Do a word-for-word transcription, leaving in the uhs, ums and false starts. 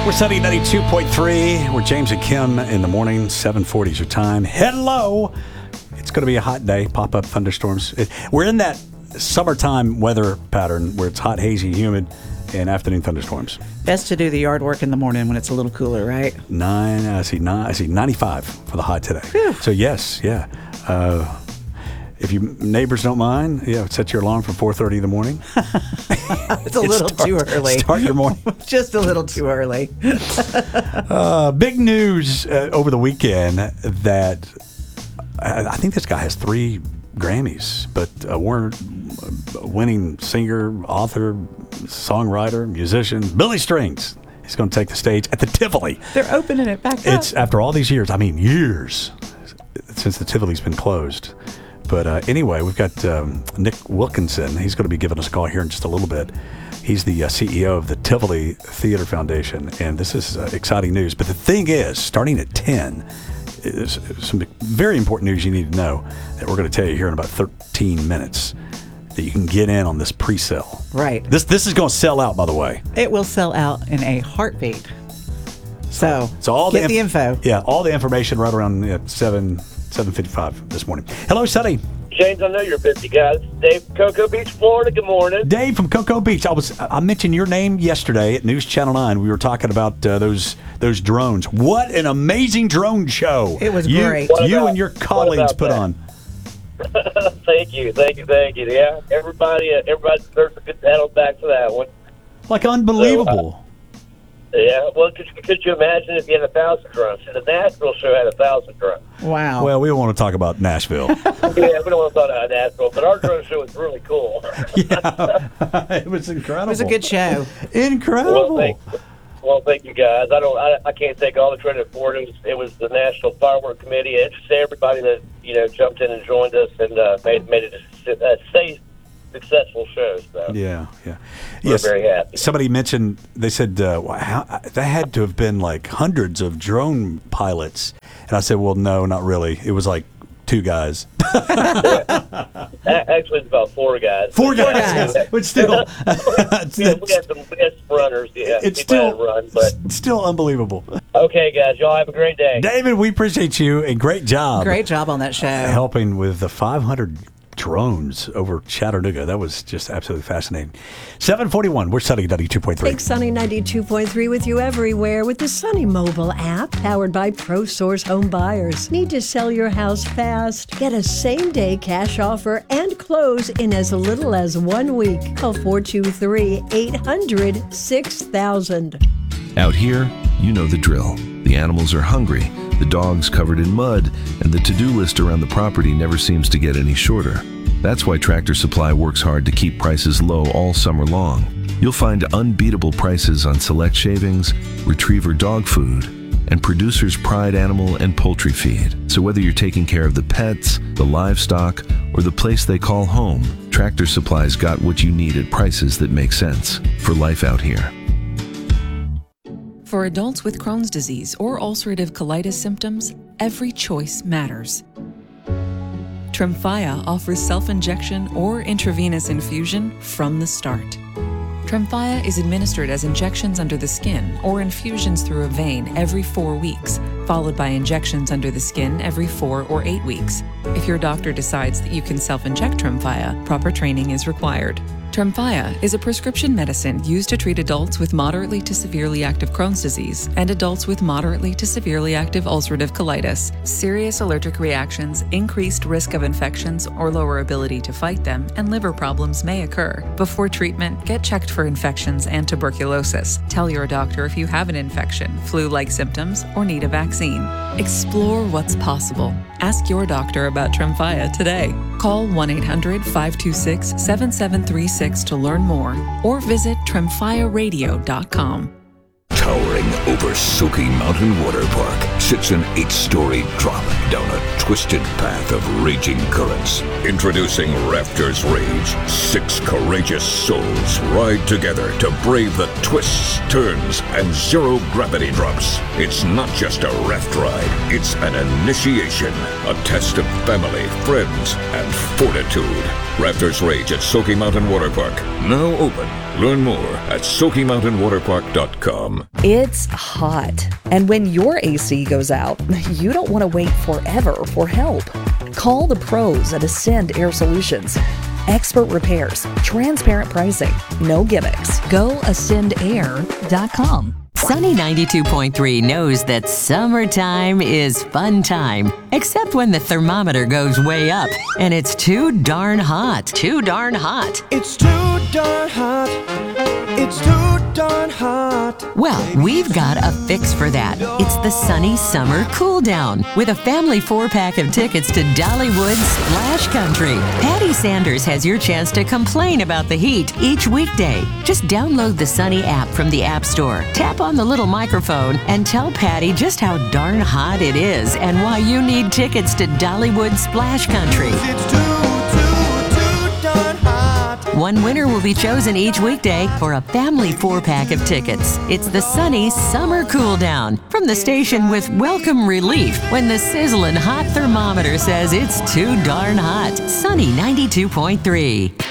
We're Sunny ninety-two point three. We're James and Kim in the morning. seven forty is your time. Hello. It's going to be a hot day. Pop-up thunderstorms. It, we're in that summertime weather pattern where it's hot, hazy, humid, and afternoon thunderstorms. Best to do the yard work in the morning when it's a little cooler, right? Nine. I see nine. I see ninety-five for the hot today. Whew. So yes, yeah. Uh, If your neighbors don't mind, yeah, set your alarm for four thirty in the morning. It's a little start, too early. Start your morning. Just a little too early. uh, big news uh, over the weekend that I, I think this guy has three Grammys, but a award-winning singer, author, songwriter, musician, Billy Strings. He's going to take the stage at the Tivoli. They're opening it back up. It's after all these years. I mean, years since the Tivoli's been closed. But uh, anyway, we've got um, Nick Wilkinson. He's going to be giving us a call here in just a little bit. He's the uh, C E O of the Tivoli Theater Foundation, and this is uh, exciting news. But the thing is, starting at ten, is some very important news you need to know that we're going to tell you here in about thirteen minutes that you can get in on this pre-sale. Right. This this is going to sell out, by the way. It will sell out in a heartbeat. So, so all get the, the inf- info. Yeah, all the information right around uh, seven. seven fifty-five this morning. Hello, Sonny. James, I know you're busy, guys. Dave, Cocoa Beach, Florida. Good morning. Dave from Cocoa Beach. I was I mentioned your name yesterday at News Channel nine. We were talking about uh, those those drones. What an amazing drone show! It was you, great. What you about, and your colleagues put that? on. Thank you, thank you, thank you. Yeah, everybody, uh, everybody deserves a good paddle back to that one. Like unbelievable. So, uh, Yeah, well, could, could you imagine if you had a thousand drones? The Nashville show had a thousand drones. Wow. Well, we don't want to talk about Nashville. Yeah, we don't want to talk about Nashville, but our drone show was really cool. Yeah, it was incredible. It was a good show. Incredible. Well, thank, well, thank you guys. I don't, I, I can't take all the credit for it. It was, it was the National Firework Committee, and just everybody that you know jumped in and joined us and uh, made made it a, a safe, successful show. So. Yeah, yeah. We're yes. very happy. Somebody mentioned, they said, uh, well, how, that had to have been like hundreds of drone pilots. And I said, well, no, not really. It was like two guys. Yeah. Actually, it's about four guys. Four but, guys, yeah, but still. yeah, we had some, we had some runners. Yeah, it's people had still, to run, but still unbelievable. okay, guys, y'all have a great day. David, we appreciate you, and great job. Great job on that show. Helping with the five hundred drones over Chattanooga. That was just absolutely fascinating. seven forty-one, we're Sunny ninety-two point three. Take Sunny ninety-two point three with you everywhere with the Sunny mobile app powered by ProSource Home Buyers. Need to sell your house fast? Get a same-day cash offer and close in as little as one week. Call four two three, eight hundred, six thousand. Out here, you know the drill. The animals are hungry, the dog's covered in mud, and the to-do list around the property never seems to get any shorter. That's why Tractor Supply works hard to keep prices low all summer long. You'll find unbeatable prices on select shavings, retriever dog food, and Producer's Pride animal and poultry feed. So whether you're taking care of the pets, the livestock, or the place they call home, Tractor Supply's got what you need at prices that make sense for life out here. For adults with Crohn's disease or ulcerative colitis symptoms, every choice matters. Tremfya offers self-injection or intravenous infusion from the start. Tremfya is administered as injections under the skin or infusions through a vein every four weeks, followed by injections under the skin every four or eight weeks. If your doctor decides that you can self-inject Tremfya, proper training is required. Tremfya is a prescription medicine used to treat adults with moderately to severely active Crohn's disease and adults with moderately to severely active ulcerative colitis. Serious allergic reactions, increased risk of infections or lower ability to fight them, and liver problems may occur. Before treatment, get checked for infections and tuberculosis. Tell your doctor if you have an infection, flu-like symptoms, or need a vaccine. Explore what's possible. Ask your doctor about Tremfya today. Call one eight hundred, five two six, seven seven three six to learn more or visit tremfya radio dot com. Towering over Soaking Mountain Water Park sits an eight-story drop down a twisted path of raging currents. Introducing Rafters Rage. Six courageous souls ride together to brave the twists, turns, and zero-gravity drops. It's not just a raft ride. It's an initiation. A test of family, friends, and fortitude. Rafters Rage at Soaking Mountain Water Park. Now open. Learn more at Smoky Mountain Water Park dot com. It's hot, and when your A C goes out, you don't want to wait forever for help. Call the pros at Ascend Air Solutions. Expert repairs, transparent pricing, no gimmicks. Go ascend air dot com. Sunny ninety-two point three knows that summertime is fun time, except when the thermometer goes way up and it's too darn hot. Too darn hot. It's too darn hot. It's too darn hot. Well, we've got a fix for that. It's the Sunny Summer Cool Down with a family four-pack of tickets to Dollywood Splash Country. Patty Sanders has your chance to complain about the heat each weekday. Just download the Sunny app from the App Store. Tap on the little microphone and tell Patty just how darn hot it is and why you need tickets to Dollywood Splash Country. It's too, too, too darn hot. One winner will be chosen each weekday for a family four-pack of tickets. It's the Sunny Summer Cool Down from the station with welcome relief when the sizzling hot thermometer says it's too darn hot. Sunny ninety-two point three.